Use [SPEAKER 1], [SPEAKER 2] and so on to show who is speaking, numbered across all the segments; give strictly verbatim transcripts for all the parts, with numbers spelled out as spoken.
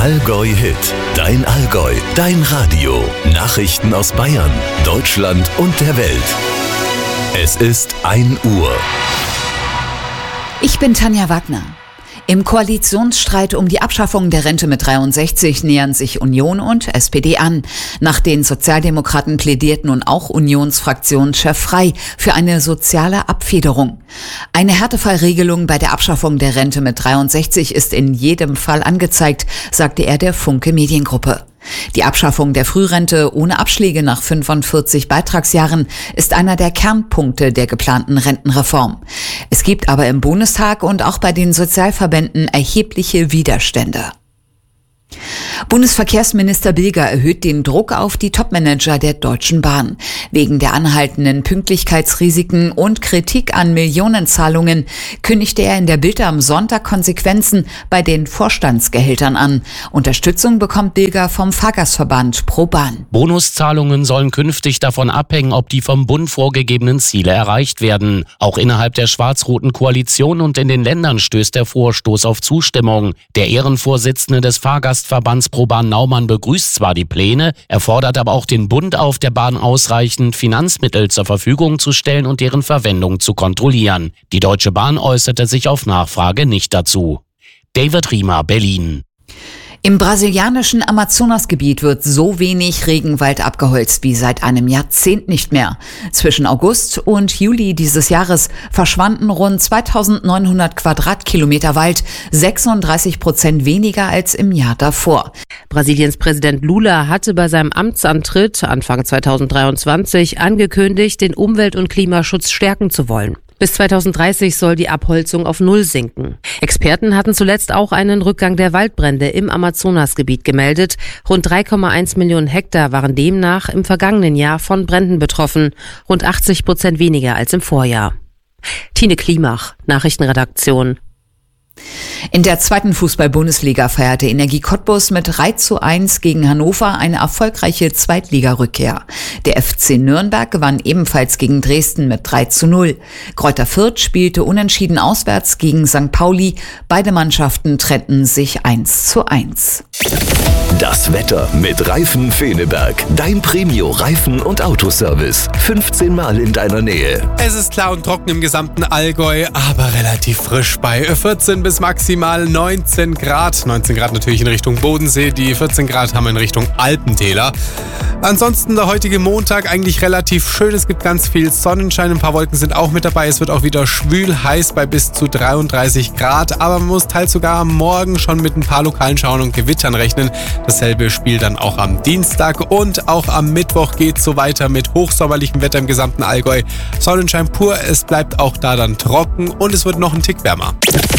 [SPEAKER 1] Allgäu-Hit. Dein Allgäu, dein Radio. Nachrichten aus Bayern, Deutschland und der Welt. Es ist ein Uhr.
[SPEAKER 2] Ich bin Tanja Wagner. Im Koalitionsstreit um die Abschaffung der Rente mit dreiundsechzig nähern sich Union und S P D an. Nach den Sozialdemokraten plädiert nun auch Unionsfraktionschef Frey für eine soziale Abfederung. Eine Härtefallregelung bei der Abschaffung der Rente mit dreiundsechzig ist in jedem Fall angezeigt, sagte er der Funke Mediengruppe. Die Abschaffung der Frührente ohne Abschläge nach fünfundvierzig Beitragsjahren ist einer der Kernpunkte der geplanten Rentenreform. Es gibt aber im Bundestag und auch bei den Sozialverbänden erhebliche Widerstände. Bundesverkehrsminister Bilger erhöht den Druck auf die Topmanager der Deutschen Bahn. Wegen der anhaltenden Pünktlichkeitsrisiken und Kritik an Millionenzahlungen kündigte er in der Bild am Sonntag Konsequenzen bei den Vorstandsgehältern an. Unterstützung bekommt Bilger vom Fahrgastverband ProBahn.
[SPEAKER 3] Bonuszahlungen sollen künftig davon abhängen, ob die vom Bund vorgegebenen Ziele erreicht werden. Auch innerhalb der schwarz-roten Koalition und in den Ländern stößt der Vorstoß auf Zustimmung. Der Ehrenvorsitzende des Fahrgastverbands ProBahn Naumann begrüßt zwar die Pläne, er fordert aber auch den Bund auf, der Bahn ausreichend Finanzmittel zur Verfügung zu stellen und deren Verwendung zu kontrollieren. Die Deutsche Bahn äußerte sich auf Nachfrage nicht dazu. David Riemer, Berlin.
[SPEAKER 2] Im brasilianischen Amazonasgebiet wird so wenig Regenwald abgeholzt wie seit einem Jahrzehnt nicht mehr. Zwischen August und Juli dieses Jahres verschwanden rund zweitausendneunhundert Quadratkilometer Wald, sechsunddreißig Prozent weniger als im Jahr davor.
[SPEAKER 4] Brasiliens Präsident Lula hatte bei seinem Amtsantritt Anfang zweitausenddreiundzwanzig angekündigt, den Umwelt- und Klimaschutz stärken zu wollen. Bis zweitausenddreißig soll die Abholzung auf Null sinken. Experten hatten zuletzt auch einen Rückgang der Waldbrände im Amazonasgebiet gemeldet. Rund drei Komma eins Millionen Hektar waren demnach im vergangenen Jahr von Bränden betroffen. Rund achtzig Prozent weniger als im Vorjahr. Tine Klimach, Nachrichtenredaktion.
[SPEAKER 2] In der zweiten Fußball-Bundesliga feierte Energie Cottbus mit drei zu eins gegen Hannover eine erfolgreiche Zweitligarückkehr. Der F C Nürnberg gewann ebenfalls gegen Dresden mit drei zu null. Greuther Fürth spielte unentschieden auswärts gegen Sankt Pauli. Beide Mannschaften trennten sich eins zu eins.
[SPEAKER 1] Das Wetter mit Reifen Feneberg. Dein Premio-Reifen- und Autoservice. fünfzehn Mal in deiner Nähe.
[SPEAKER 5] Es ist klar und trocken im gesamten Allgäu, aber relativ frisch bei vierzehn bis maximal neunzehn Grad. neunzehn Grad natürlich in Richtung Bodensee, die vierzehn Grad haben wir in Richtung Alpentäler. Ansonsten der heutige Montag eigentlich relativ schön. Es gibt ganz viel Sonnenschein, ein paar Wolken sind auch mit dabei. Es wird auch wieder schwül heiß bei bis zu dreiunddreißig Grad, aber man muss teils sogar am Morgen schon mit ein paar lokalen Schauern und Gewittern rechnen. Dasselbe Spiel dann auch am Dienstag und auch am Mittwoch geht es so weiter mit hochsommerlichem Wetter im gesamten Allgäu. Sonnenschein pur, es bleibt auch da dann trocken und es wird noch ein Tick wärmer.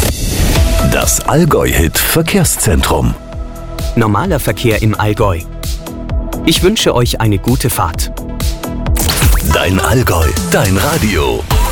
[SPEAKER 1] Das Allgäu-Hit Verkehrszentrum.
[SPEAKER 6] Normaler Verkehr im Allgäu. Ich wünsche euch eine gute Fahrt.
[SPEAKER 1] Dein Allgäu, dein Radio.